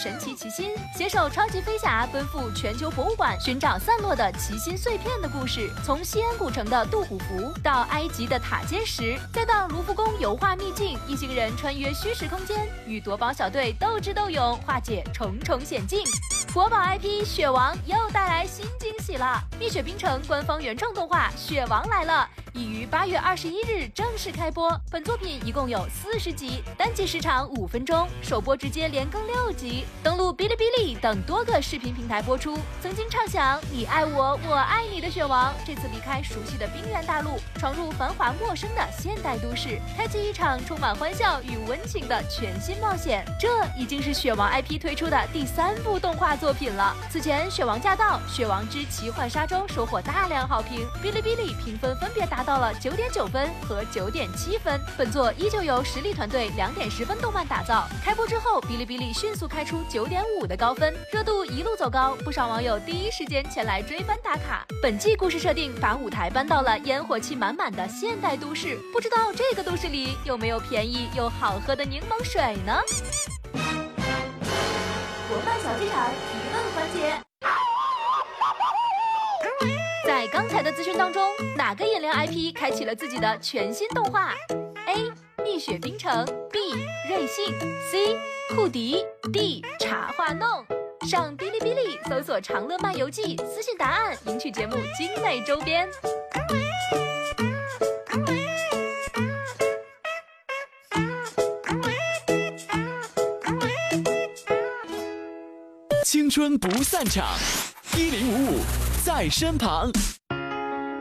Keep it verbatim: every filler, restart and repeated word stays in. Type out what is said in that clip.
神奇奇心，携手超级飞侠奔赴全球博物馆寻找散落的奇心碎片的故事。从西安古城的杜虎符到埃及的塔尖石，再到卢浮宫油画秘境，一行人穿越虚实空间，与夺宝小队斗智斗勇，化解重重险境。国宝 I P《雪王》又带来新惊喜了！蜜雪冰城官方原创动画《雪王来了》已于八月二十一日正式开播。本作品一共有四十集，单集时长五分钟，首播直接连更六集，登录哔哩哔哩等多个视频平台播出。曾经畅想你爱我，我爱你的雪王，这次离开熟悉的冰原大陆，闯入繁华陌生的现代都市，开启一场充满欢笑与温情的全新冒险。这已经是雪王 I P 推出的第三部动画作品了。此前《雪王驾到》《雪王之奇幻沙洲》收获大量好评，哔哩哔哩评分分别达到了九点九分和九点七分。本作依旧由实力团队两点十分动漫打造。开播之后，哔哩哔哩迅速开出九点五的高分，热度一路走高，不少网友第一时间前来追番打卡。本季故事设定把舞台搬到了烟火气满满的现代都市，不知道这个都市里有没有便宜又好喝的柠檬水呢？国漫小剧场提问环节。在刚才的资讯当中，哪个颜料 I P 开启了自己的全新动画 ？A. 蜜雪冰城 B. 瑞幸 C. 酷迪 D. 茶话弄。上哔哩哔哩搜索长乐漫游记，私信答案赢取节目精美周边。 青春不散场，一零五五在身旁。